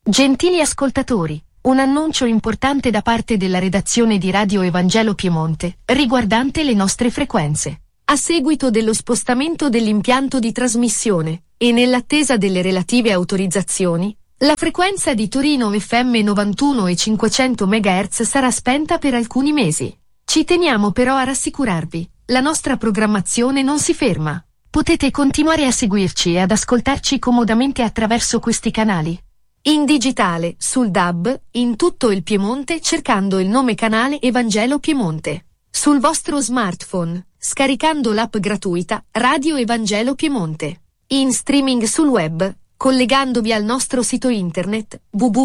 Gentili ascoltatori, un annuncio importante da parte della redazione di Radio Evangelo Piemonte, riguardante le nostre frequenze. A seguito dello spostamento dell'impianto di trasmissione, e nell'attesa delle relative autorizzazioni, la frequenza di Torino FM 91 e 500 MHz sarà spenta per alcuni mesi. Ci teniamo però a rassicurarvi, la nostra programmazione non si ferma. Potete continuare a seguirci e ad ascoltarci comodamente attraverso questi canali. In digitale, sul DAB, in tutto il Piemonte cercando il nome canale Evangelo Piemonte. Sul vostro smartphone, scaricando l'app gratuita Radio Evangelo Piemonte. In streaming sul web, collegandovi al nostro sito internet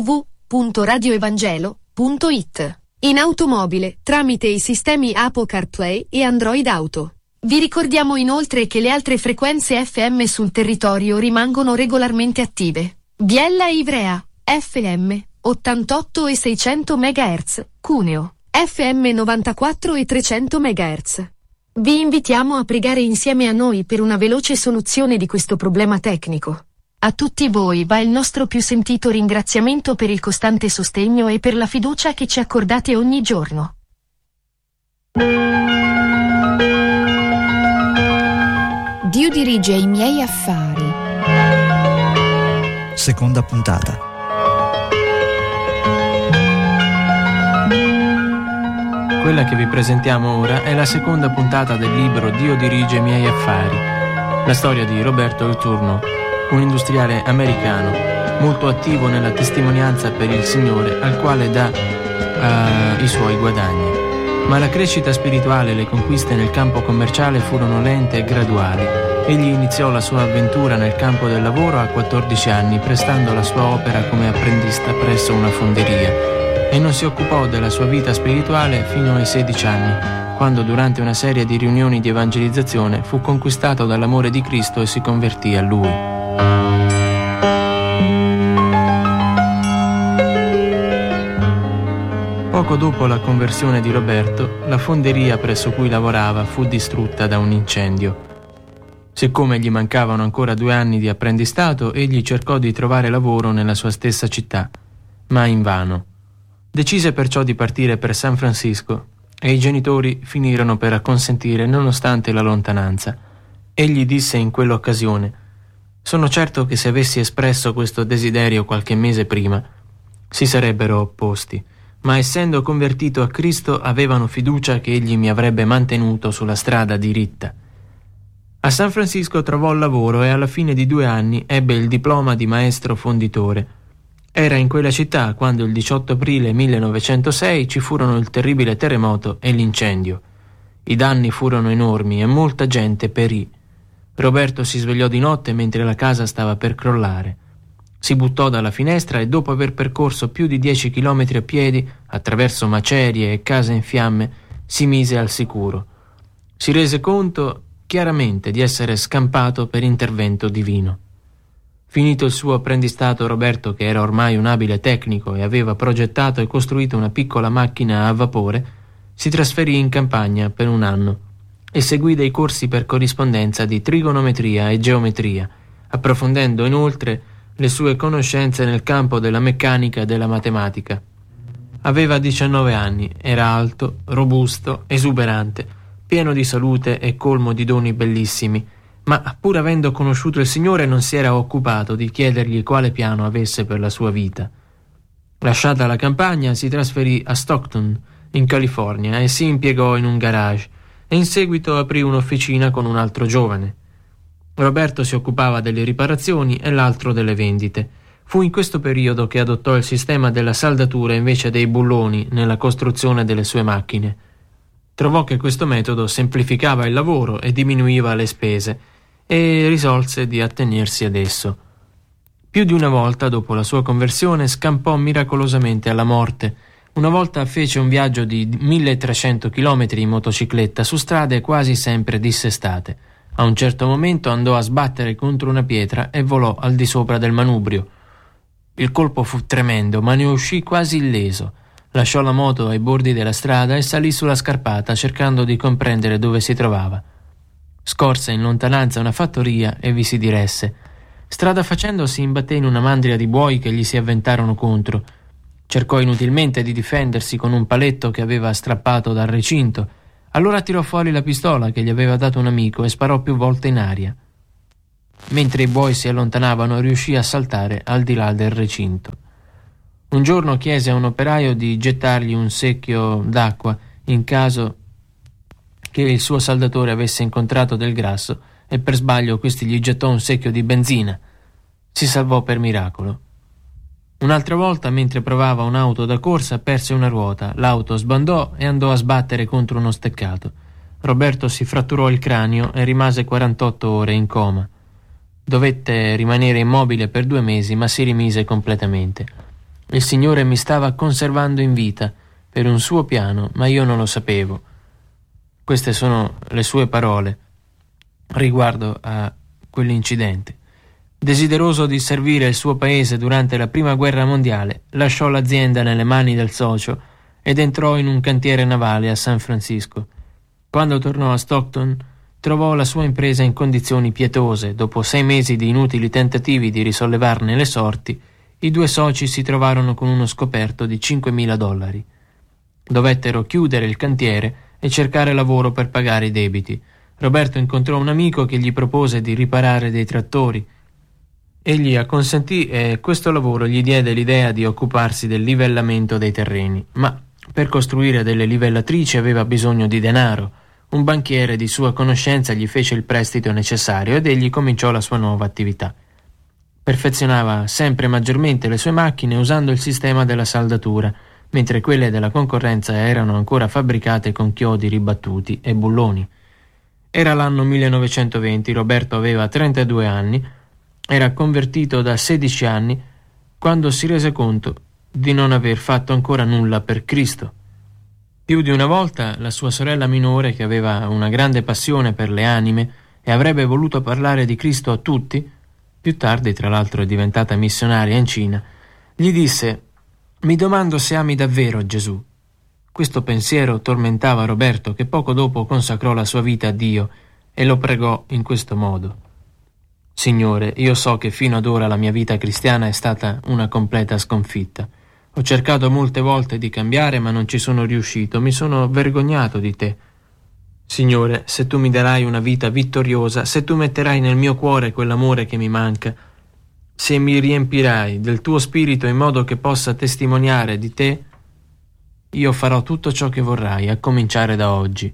www.radioevangelo.it. In automobile, tramite i sistemi Apple CarPlay e Android Auto. Vi ricordiamo inoltre che le altre frequenze FM sul territorio rimangono regolarmente attive. Biella e Ivrea, FM, 88 e 600 MHz, Cuneo, FM 94 e 300 MHz. Vi invitiamo a pregare insieme a noi per una veloce soluzione di questo problema tecnico. A tutti voi va il nostro più sentito ringraziamento per il costante sostegno e per la fiducia che ci accordate ogni giorno. Dio dirige i miei affari. Seconda puntata. Quella che vi presentiamo ora è la seconda puntata del libro Dio dirige i miei affari, la storia di Roberto Il Turno, un industriale americano molto attivo nella testimonianza per il Signore, al quale dà i suoi guadagni. Ma la crescita spirituale e le conquiste nel campo commerciale furono lente e graduali. Egli iniziò la sua avventura nel campo del lavoro a 14 anni, prestando la sua opera come apprendista presso una fonderia, e non si occupò della sua vita spirituale fino ai 16 anni, quando durante una serie di riunioni di evangelizzazione fu conquistato dall'amore di Cristo e si convertì a Lui. Poco dopo la conversione di Roberto, la fonderia presso cui lavorava fu distrutta da un incendio. Siccome gli mancavano ancora 2 anni di apprendistato, egli cercò di trovare lavoro nella sua stessa città, ma invano. Decise perciò di partire per San Francisco e i genitori finirono per acconsentire nonostante la lontananza. Egli disse in quell'occasione: «Sono certo che se avessi espresso questo desiderio qualche mese prima, si sarebbero opposti, ma essendo convertito a Cristo avevano fiducia che egli mi avrebbe mantenuto sulla strada diritta». A San Francisco trovò lavoro e alla fine di 2 anni ebbe il diploma di maestro fonditore. Era in quella città quando il 18 aprile 1906 ci furono il terribile terremoto e l'incendio. I danni furono enormi e molta gente perì. Roberto si svegliò di notte mentre la casa stava per crollare. Si buttò dalla finestra e dopo aver percorso più di 10 chilometri a piedi, attraverso macerie e case in fiamme, si mise al sicuro. Si rese conto chiaramente di essere scampato per intervento divino. Finito il suo apprendistato, Roberto, che era ormai un abile tecnico e aveva progettato e costruito una piccola macchina a vapore, si trasferì in campagna per 1 anno e seguì dei corsi per corrispondenza di trigonometria e geometria, approfondendo inoltre le sue conoscenze nel campo della meccanica e della matematica. Aveva 19 anni, era alto, robusto, esuberante, pieno di salute e colmo di doni bellissimi, ma pur avendo conosciuto il Signore non si era occupato di chiedergli quale piano avesse per la sua vita. Lasciata la campagna, si trasferì a Stockton, in California, e si impiegò in un garage, e in seguito aprì un'officina con un altro giovane. Roberto si occupava delle riparazioni e l'altro delle vendite. Fu in questo periodo che adottò il sistema della saldatura invece dei bulloni nella costruzione delle sue macchine. Trovò che questo metodo semplificava il lavoro e diminuiva le spese, e risolse di attenersi ad esso. Più di una volta, dopo la sua conversione, scampò miracolosamente alla morte. Una volta fece un viaggio di 1300 chilometri in motocicletta su strade quasi sempre dissestate. A un certo momento andò a sbattere contro una pietra e volò al di sopra del manubrio. Il colpo fu tremendo, ma ne uscì quasi illeso. Lasciò la moto ai bordi della strada e salì sulla scarpata cercando di comprendere dove si trovava. Scorse in lontananza una fattoria e vi si diresse. Strada facendo si imbatté in una mandria di buoi che gli si avventarono contro. Cercò inutilmente di difendersi con un paletto che aveva strappato dal recinto. Allora tirò fuori la pistola che gli aveva dato un amico e sparò più volte in aria. Mentre i buoi si allontanavano, riuscì a saltare al di là del recinto. Un giorno chiese a un operaio di gettargli un secchio d'acqua in caso che il suo saldatore avesse incontrato del grasso, e per sbaglio questi gli gettò un secchio di benzina. Si salvò per miracolo. Un'altra volta, mentre provava un'auto da corsa, perse una ruota. L'auto sbandò e andò a sbattere contro uno steccato. Roberto si fratturò il cranio e rimase 48 ore in coma. Dovette rimanere immobile per 2 mesi, ma si rimise completamente. Il Signore mi stava conservando in vita per un suo piano, ma io non lo sapevo. Queste sono le sue parole riguardo a quell'incidente. Desideroso di servire il suo paese durante la Prima Guerra Mondiale, lasciò l'azienda nelle mani del socio ed entrò in un cantiere navale a San Francisco. Quando tornò a Stockton, trovò la sua impresa in condizioni pietose. Dopo 6 mesi di inutili tentativi di risollevarne le sorti, i 2 soci si trovarono con uno scoperto di $5.000. Dovettero chiudere il cantiere e cercare lavoro per pagare i debiti. Roberto incontrò un amico che gli propose di riparare dei trattori. Egli acconsentì e questo lavoro gli diede l'idea di occuparsi del livellamento dei terreni, ma per costruire delle livellatrici aveva bisogno di denaro. Un banchiere di sua conoscenza gli fece il prestito necessario ed egli cominciò la sua nuova attività. Perfezionava sempre maggiormente le sue macchine usando il sistema della saldatura, mentre quelle della concorrenza erano ancora fabbricate con chiodi ribattuti e bulloni. Era l'anno 1920, Roberto aveva 32 anni, era convertito da 16 anni quando si rese conto di non aver fatto ancora nulla per Cristo. Più di una volta la sua sorella minore, che aveva una grande passione per le anime e avrebbe voluto parlare di Cristo a tutti, più tardi tra l'altro è diventata missionaria in Cina, gli disse: «Mi domando se ami davvero Gesù». Questo pensiero tormentava Roberto, che poco dopo consacrò la sua vita a Dio e lo pregò in questo modo: «Signore, io so che fino ad ora la mia vita cristiana è stata una completa sconfitta. Ho cercato molte volte di cambiare, ma non ci sono riuscito. Mi sono vergognato di te. Signore, se tu mi darai una vita vittoriosa, se tu metterai nel mio cuore quell'amore che mi manca, se mi riempirai del tuo spirito in modo che possa testimoniare di te, io farò tutto ciò che vorrai, a cominciare da oggi».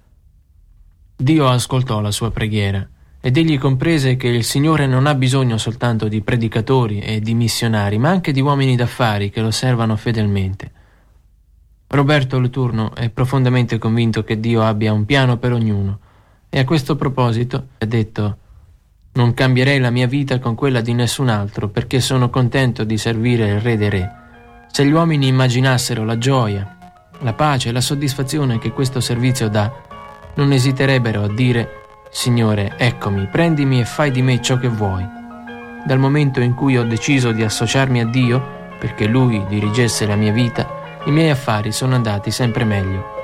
Dio ascoltò la sua preghiera ed egli comprese che il Signore non ha bisogno soltanto di predicatori e di missionari, ma anche di uomini d'affari che lo servano fedelmente. Roberto Letourneau è profondamente convinto che Dio abbia un piano per ognuno e a questo proposito ha detto: «Non cambierei la mia vita con quella di nessun altro, perché sono contento di servire il Re dei Re. Se gli uomini immaginassero la gioia, la pace e la soddisfazione che questo servizio dà, non esiterebbero a dire: Signore, eccomi, prendimi e fai di me ciò che vuoi». Dal momento in cui ho deciso di associarmi a Dio, perché Lui dirigesse la mia vita, i miei affari sono andati sempre meglio.